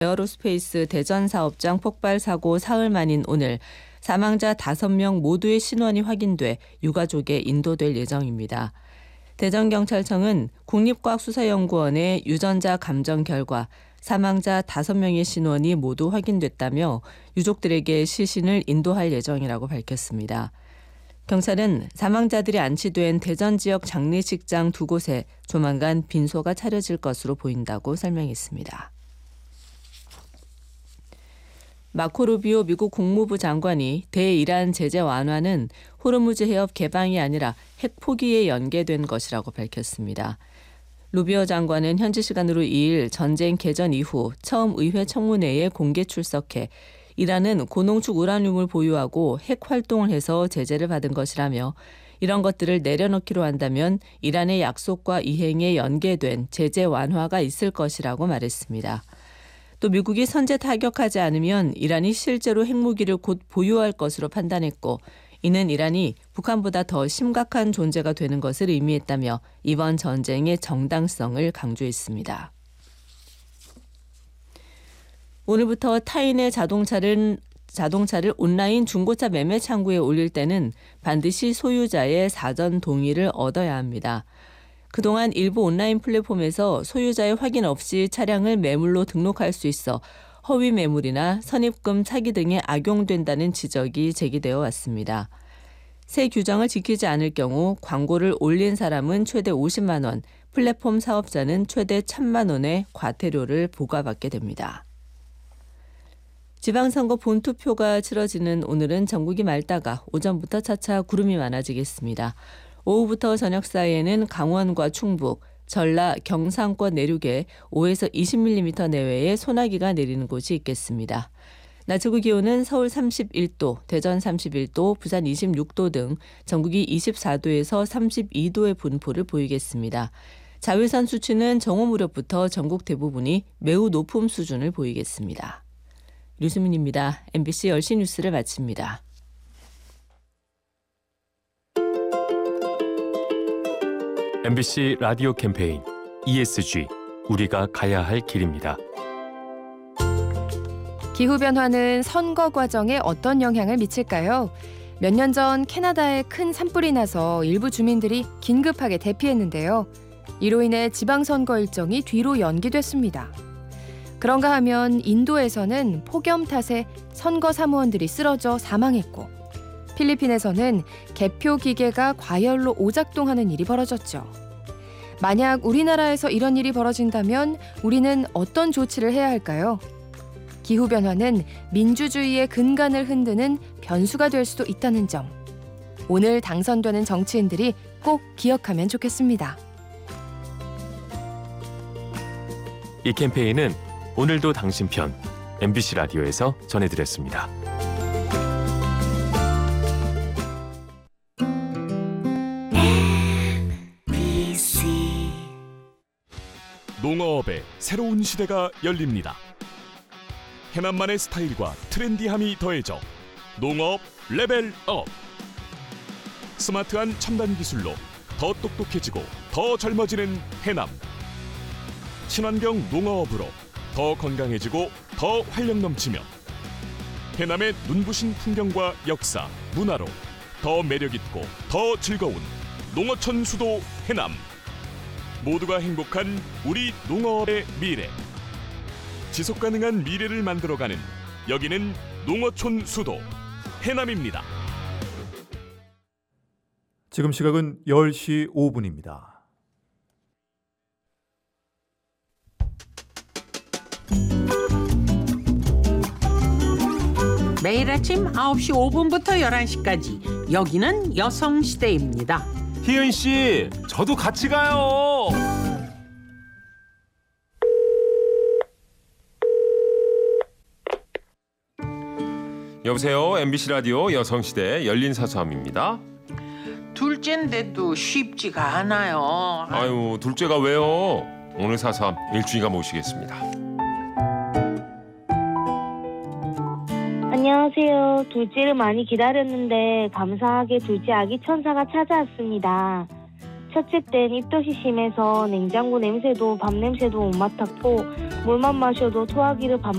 에어로스페이스 대전 사업장 폭발 사고 사흘 만인 오늘 사망자 5명 모두의 신원이 확인돼 유가족에 인도될 예정입니다. 대전경찰청은 국립과학수사연구원의 유전자 감정 결과 사망자 5명의 신원이 모두 확인됐다며 유족들에게 시신을 인도할 예정이라고 밝혔습니다. 경찰은 사망자들이 안치된 대전 지역 장례식장 2곳에 조만간 빈소가 차려질 것으로 보인다고 설명했습니다. 마코 루비오 미국 국무부 장관이 대이란 제재 완화는 호르무즈 해협 개방이 아니라 핵 포기에 연계된 것이라고 밝혔습니다. 루비오 장관은 현지 시간으로 2일 전쟁 개전 이후 처음 의회 청문회에 공개 출석해 이란은 고농축 우라늄을 보유하고 핵 활동을 해서 제재를 받은 것이라며 이런 것들을 내려놓기로 한다면 이란의 약속과 이행에 연계된 제재 완화가 있을 것이라고 말했습니다. 또 미국이 선제 타격하지 않으면 이란이 실제로 핵무기를 곧 보유할 것으로 판단했고 이는 이란이 북한보다 더 심각한 존재가 되는 것을 의미했다며 이번 전쟁의 정당성을 강조했습니다. 오늘부터 타인의 자동차를 온라인 중고차 매매 창구에 올릴 때는 반드시 소유자의 사전 동의를 얻어야 합니다. 그동안 일부 온라인 플랫폼에서 소유자의 확인 없이 차량을 매물로 등록할 수 있어 허위 매물이나 선입금 사기 등에 악용된다는 지적이 제기되어 왔습니다. 새 규정을 지키지 않을 경우 광고를 올린 사람은 최대 50만 원, 플랫폼 사업자는 최대 1,000만 원의 과태료를 부과받게 됩니다. 지방선거 본투표가 치러지는 오늘은 전국이 맑다가 오전부터 차차 구름이 많아지겠습니다. 오후부터 저녁 사이에는 강원과 충북, 전라, 경상권 내륙에 5에서 20mm 내외의 소나기가 내리는 곳이 있겠습니다. 낮 최고 기온은 서울 31도, 대전 31도, 부산 26도 등 전국이 24도에서 32도의 분포를 보이겠습니다. 자외선 수치는 정오 무렵부터 전국 대부분이 매우 높음 수준을 보이겠습니다. 류수민입니다. MBC 10시 뉴스를 마칩니다. MBC 라디오 캠페인 ESG 우리가 가야 할 길입니다. 기후변화는 선거 과정에 어떤 영향을 미칠까요? 몇 년 전 캐나다에 큰 산불이 나서 일부 주민들이 긴급하게 대피했는데요. 이로 인해 지방선거 일정이 뒤로 연기됐습니다. 그런가 하면 인도에서는 폭염 탓에 선거 사무원들이 쓰러져 사망했고 필리핀에서는 개표 기계가 과열로 오작동하는 일이 벌어졌죠. 만약 우리나라에서 이런 일이 벌어진다면 우리는 어떤 조치를 해야 할까요? 기후변화는 민주주의의 근간을 흔드는 변수가 될 수도 있다는 점. 오늘 당선되는 정치인들이 꼭 기억하면 좋겠습니다. 이 캠페인은 오늘도 당신 편 MBC 라디오에서 전해드렸습니다. 농어업의 새로운 시대가 열립니다. 해남만의 스타일과 트렌디함이 더해져 농어업 레벨업. 스마트한 첨단 기술로 더 똑똑해지고 더 젊어지는 해남. 친환경 농어업으로 더 건강해지고 더 활력 넘치며 해남의 눈부신 풍경과 역사, 문화로 더 매력있고 더 즐거운 농어촌 수도 해남. 모두가 행복한 우리 농어업의 미래. 지속가능한 미래를 만들어가는 여기는 농어촌 수도 해남입니다. 지금 시각은 10시 5분입니다. 매일 아침 9시 5분부터 11시까지 여기는 여성시대입니다. 희은 씨, 저도 같이 가요. 여보세요, MBC 라디오 여성시대 열린사서함입니다. 둘째인데도 쉽지가 않아요. 아유, 둘째가 왜요? 오늘 사서함 일주이가 모시겠습니다. 안녕하세요. 둘째를 많이 기다렸는데 감사하게 둘째 아기 천사가 찾아왔습니다. 첫째 땐 입덧이 심해서 냉장고 냄새도 밥 냄새도 못 맡았고 물만 마셔도 토하기를